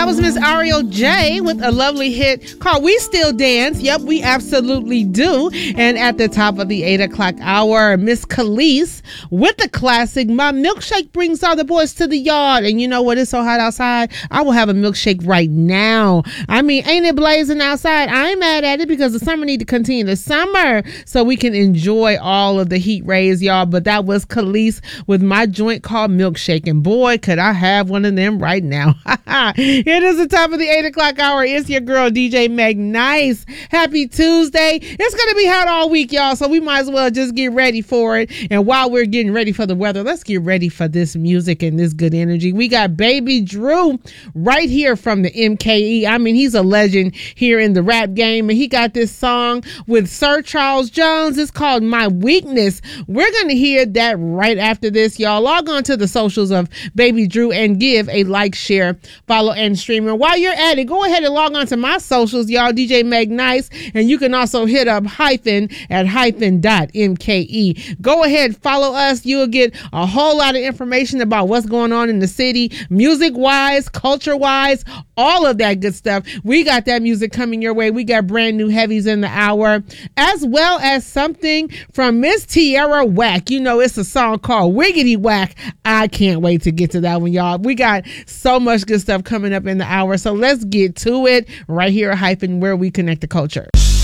that was Miss Ariel J with a lovely hit called We Still Dance. Yep, we absolutely do. And at the top of the 8 o'clock hour, Miss Khalees with the classic, My Milkshake Brings All the Boys to the Yard. And you know what? It's so hot outside. I will have a milkshake right now. I mean, ain't it blazing outside? I ain't mad at it because the summer need to continue the summer so we can enjoy all of the heat rays, y'all. But that was Khalees with My Joint Called Milkshake. And boy, could I have one of them right now. It is the top of the 8 o'clock hour. It's your girl, DJ Meg Nice. Happy Tuesday. It's going to be hot all week, y'all, so we might as well just get ready for it. And while we're getting ready for the weather, let's get ready for this music and this good energy. We got Baby Drew right here from the MKE. I mean, he's a legend here in the rap game, and he got this song with Sir Charles Jones. It's called My Weakness. We're going to hear that right after this, y'all. Log on to the socials of Baby Drew and give a like, share, follow, and stream. And while you're at it, go ahead and log on to my socials, y'all, DJ Meg Nice, and you can also hit up hyphen at hyphen.mke. Go ahead, follow us. You'll get a whole lot of information about what's going on in the city, music-wise, culture-wise, all of that good stuff. We got that music coming your way. We got brand new heavies in the hour, as well as something from Miss Tierra Whack. You know, it's a song called Wiggity Whack. I can't wait to get to that one, y'all. We got so much good stuff coming up in the hour, so let's get to it right here at Hyphen, where we connect the culture.